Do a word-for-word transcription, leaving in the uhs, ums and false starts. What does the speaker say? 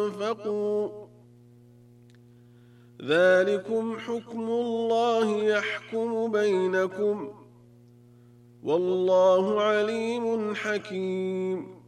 أنفقوا ذلكم حكم الله يحكم بينكم والله عليم حكيم